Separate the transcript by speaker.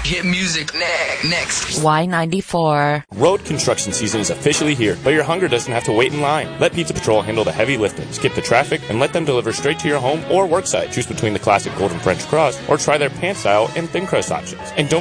Speaker 1: Hit music next.
Speaker 2: Y94.
Speaker 3: Road construction season is officially here, but your hunger doesn't have to wait in line. Let Pizza Patrol handle the heavy lifting. Skip the traffic and let them deliver straight to your home or worksite. Choose between the classic golden French cross or try their pan-style and thin crust options. And don't